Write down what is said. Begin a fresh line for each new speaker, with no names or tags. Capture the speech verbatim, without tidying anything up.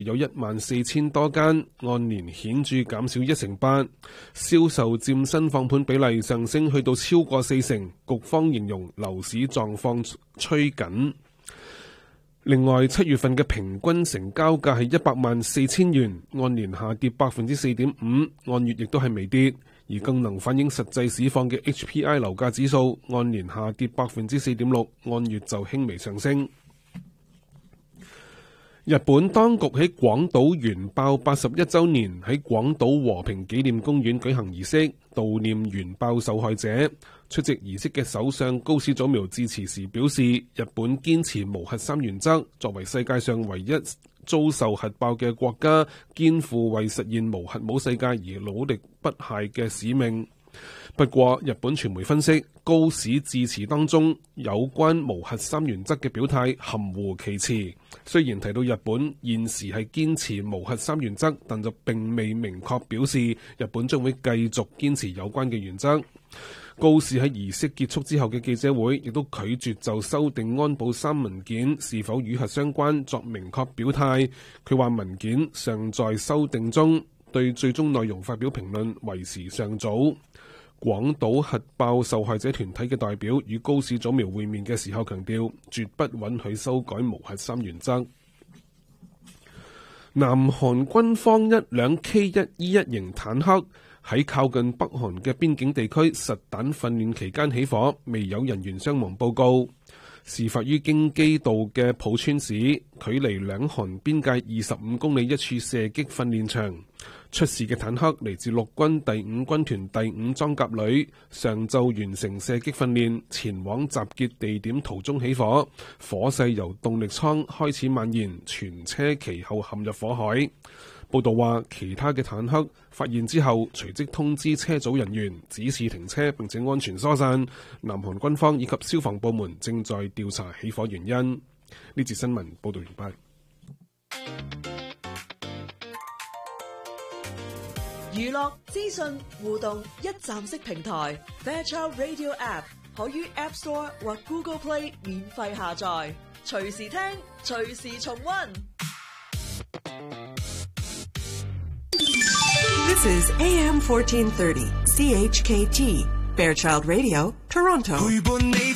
有一萬四千多間，按年顯著減少一成八，銷售佔新放盤比例上升去到超過四成，局方形容樓市狀況趨緊。另外，七月份嘅平均成交價係一百萬四千元，按年下跌百分之四點五，按月亦都係微跌。而更能反映實際市況嘅 H P I 樓價指數，按年下跌百分之四點六，按月就輕微上升。日本當局喺廣島原爆八十一週年喺廣島和平紀念公園舉行儀式，悼念原爆受害者。出席儀式嘅首相高市早苗致辭時表示，日本堅持無核三原則，作為世界上唯一遭受核爆嘅國家，肩負為實現無核武世界而努力不懈嘅使命。不過，日本傳媒分析，高市致辭當中有關無核三原則嘅表態含糊其辭。雖然提到日本現時係堅持無核三原則，但就並未明確表示日本將會繼續堅持有關嘅原則。高市喺儀式結束之後嘅記者會，亦都拒絕就修訂安保三文件是否與核相關作明確表態。佢話文件尚在修訂中，對最終內容發表評論為時尚早。廣島核爆受害者團體嘅代表與高市早苗會面嘅時候強調，絕不允許修改無核三原則。南韓軍方一輛 K 一 E 一型坦克喺靠近北韓嘅邊境地區實彈訓練期間起火，未有人員傷亡報告。事發於京畿道嘅浦川市，距離兩韓邊界二十五公里一處射擊訓練場。出事嘅坦克嚟自陸軍第五軍團第五裝甲旅，上晝完成射擊訓練，前往集結地點途中起火，火勢由動力艙開始蔓延，全車其後陷入火海。報道話，其他嘅坦克發現之後，隨即通知車組人員指示停車並且安全疏散。南韓軍方以及消防部門正在調查起火原因。呢節新聞報道完畢。
娛樂資訊互動一站式平台 Fairchild Radio App 可於 App Store 或 Google Play 免費下載，隨時聽，隨時重溫。
This is A M fourteen thirty C H K T Fairchild Radio Toronto。